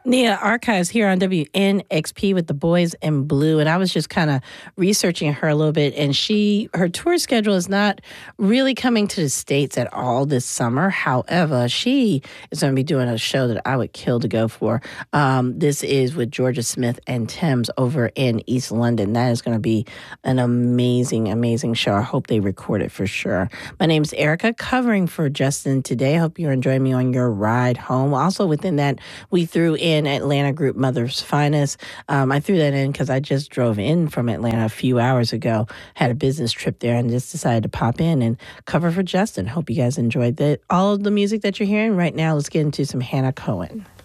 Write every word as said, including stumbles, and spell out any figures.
Nia Archives here on W N X P with the Boys in Blue. And I was just kind of researching her a little bit. And she, her tour schedule is not really coming to the States at all this summer. However, she is going to be doing a show that I would kill to go for. Um, this is with Georgia Smith and Thames over in East London. That is going to be an amazing, amazing show. I hope they record it for sure. My name is Erica, covering for Justin today. I hope you're enjoying me on your ride home. Also within that, we threw in Atlanta group Mother's Finest. Um, I threw that in because I just drove in from Atlanta a few hours ago, had a business trip there, and just decided to pop in and cover for Justin. Hope you guys enjoyed that. All of the music that you're hearing right now. Let's get into some Hannah Cohen.